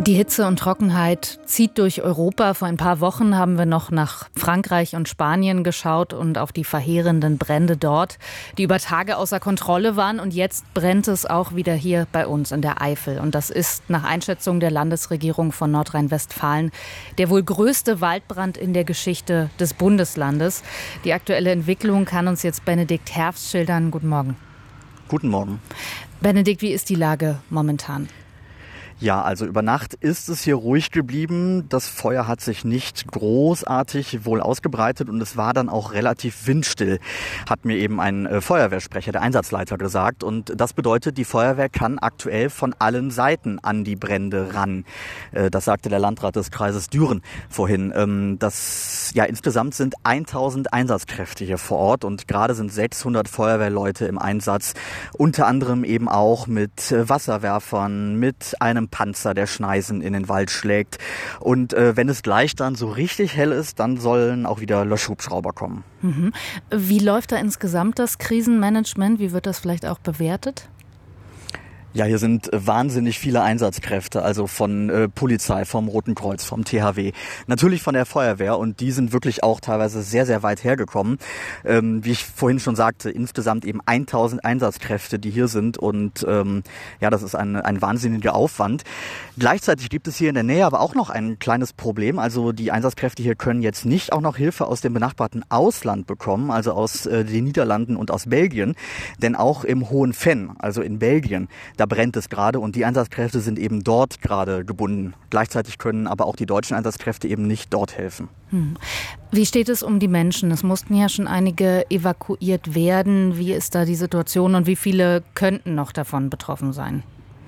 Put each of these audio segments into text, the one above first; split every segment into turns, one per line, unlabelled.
Die Hitze und Trockenheit zieht durch Europa. Vor ein paar Wochen haben wir noch nach Frankreich und Spanien geschaut und auf die verheerenden Brände dort, die über Tage außer Kontrolle waren. Und jetzt brennt es auch wieder hier bei uns in der Eifel. Und das ist nach Einschätzung der Landesregierung von Nordrhein-Westfalen der wohl größte Waldbrand in der Geschichte des Bundeslandes. Die aktuelle Entwicklung kann uns jetzt Benedikt Herfst schildern. Guten Morgen.
Guten Morgen.
Benedikt, wie ist die Lage momentan?
Ja, also über Nacht ist es hier ruhig geblieben. Das Feuer hat sich nicht großartig wohl ausgebreitet und es war dann auch relativ windstill, hat mir eben ein Feuerwehrsprecher, der Einsatzleiter, gesagt. Und das bedeutet, die Feuerwehr kann aktuell von allen Seiten an die Brände ran. Das sagte der Landrat des Kreises Düren vorhin. Insgesamt sind 1000 Einsatzkräfte hier vor Ort und gerade sind 600 Feuerwehrleute im Einsatz. Unter anderem eben auch mit Wasserwerfern, mit einem Panzer, der Schneisen in den Wald schlägt. Und wenn es gleich dann so richtig hell ist, dann sollen auch wieder Löschhubschrauber kommen.
Mhm. Wie läuft da insgesamt das Krisenmanagement? Wie wird das vielleicht auch bewertet?
Ja, hier sind wahnsinnig viele Einsatzkräfte, also von Polizei, vom Roten Kreuz, vom THW, natürlich von der Feuerwehr und die sind wirklich auch teilweise sehr, sehr weit hergekommen. Wie ich vorhin schon sagte, insgesamt eben 1000 Einsatzkräfte, die hier sind und das ist ein wahnsinniger Aufwand. Gleichzeitig gibt es hier in der Nähe aber auch noch ein kleines Problem, also die Einsatzkräfte hier können jetzt nicht auch noch Hilfe aus dem benachbarten Ausland bekommen, also aus den Niederlanden und aus Belgien, denn auch im Hohen Venn, also in Belgien, da brennt es gerade und die Einsatzkräfte sind eben dort gerade gebunden. Gleichzeitig können aber auch die deutschen Einsatzkräfte eben nicht dort helfen.
Wie steht es um die Menschen? Es mussten ja schon einige evakuiert werden. Wie ist da die Situation und wie viele könnten noch davon betroffen sein?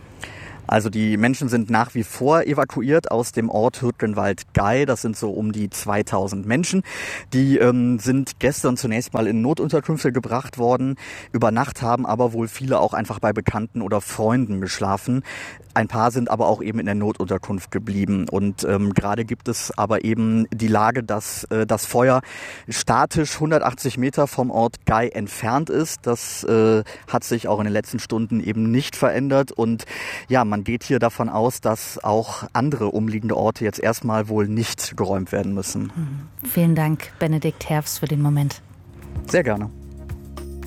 Also die Menschen sind nach wie vor evakuiert aus dem Ort Hürtgenwald-Gey. Das sind so um die 2000 Menschen. Die sind gestern zunächst mal in Notunterkünfte gebracht worden. Über Nacht haben aber wohl viele auch einfach bei Bekannten oder Freunden geschlafen. Ein paar sind aber auch eben in der Notunterkunft geblieben. Und gerade gibt es aber eben die Lage, dass das Feuer statisch 180 Meter vom Ort Gey entfernt ist. Das hat sich auch in den letzten Stunden eben nicht verändert. Und ja, man geht hier davon aus, dass auch andere umliegende Orte jetzt erstmal wohl nicht geräumt werden müssen.
Vielen Dank, Benedikt Herfst, für den Moment.
Sehr gerne.